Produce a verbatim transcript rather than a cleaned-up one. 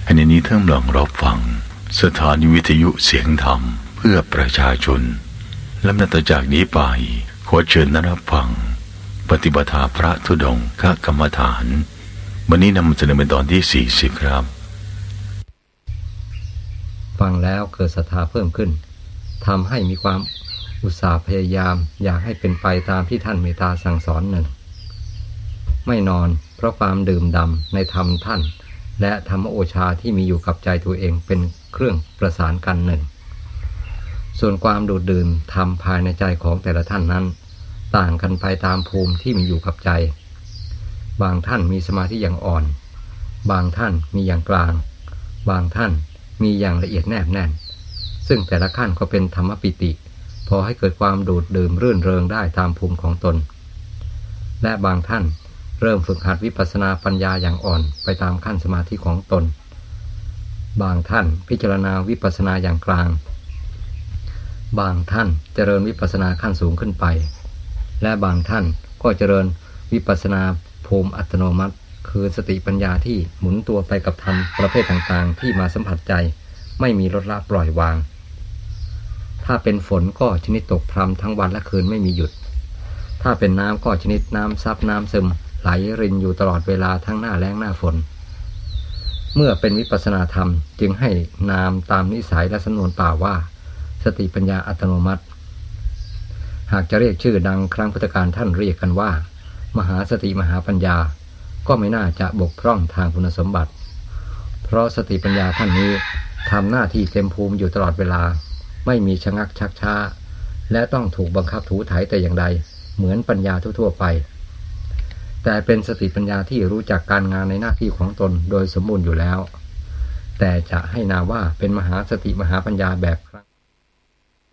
อันนี้ท่านลองรับฟังสถานีวิทยุเสียงธรรมเพื่อประชาชนลำดับต่อจากนี้ไปขอเชิญรับฟังปฏิบัติพระธุดงค์กรรมฐานวันนี้นำเสนอเป็นตอนที่สี่สิบครับฟังแล้วเกิดศรัทธาเพิ่มขึ้นทำให้มีความอุตสาห์พยายามอยากให้เป็นไปตามที่ท่านเมตตาสั่งสอนหนึ่งไม่นอนเพราะความดื่มด่ำในธรรมท่านและธรรมโอชาที่มีอยู่กับใจตัวเองเป็นเครื่องประสานกันหนึ่งส่วนความดูดดื่มธรรมภายในใจของแต่ละท่านนั้นต่างกันไปตามภูมิที่มีอยู่กับใจบางท่านมีสมาธิอย่างอ่อนบางท่านมีอย่างกลางบางท่านมีอย่างละเอียดแนบแน่นซึ่งแต่ละขั้นก็เป็นธรรมปิติพอให้เกิดความดูดดื่มรื่นเริงได้ตามภูมิของตนและบางท่านเริ่มฝึกหัดวิปัสสนาปัญญาอย่างอ่อนไปตามขั้นสมาธิของตนบางท่านพิจารณาวิปัสสนาอย่างกลางบางท่านเจริญวิปัสสนาขั้นสูงขึ้นไปและบางท่านก็เจริญวิปัสสนาภูมิอัตโนมัติคือสติปัญญาที่หมุนตัวไปกับธรรมประเภทต่างๆที่มาสัมผัสใจไม่มีลดละปล่อยวางถ้าเป็นฝนก็ชนิดตกพรำทั้งวันและคืนไม่มีหยุดถ้าเป็นน้ำก็ชนิดน้ำซับน้ำซึมไหลรินอยู่ตลอดเวลาทั้งหน้าแล้งหน้าฝนเมื่อเป็นวิปัสสนาธรรมจึงให้นามตามนิสัยและสำนวนป่าว่าสติปัญญาอัตโนมัติหากจะเรียกชื่อดังครั้งพุทธกาลท่านเรียกกันว่ามหาสติมหาปัญญาก็ไม่น่าจะบกพร่องทางคุณสมบัติเพราะสติปัญญาท่านนี้ทำหน้าที่เต็มภูมิอยู่ตลอดเวลาไม่มีชะงักชักช้าและต้องถูกบังคับถูถ่ายแต่อย่างใดเหมือนปัญญาทั่วๆไปแต่เป็นสติปัญญาที่รู้จักการงานในหน้าที่ของตนโดยสมบูรณ์อยู่แล้วแต่จะให้นามว่าเป็นมหาสติมหาปัญญาแบบ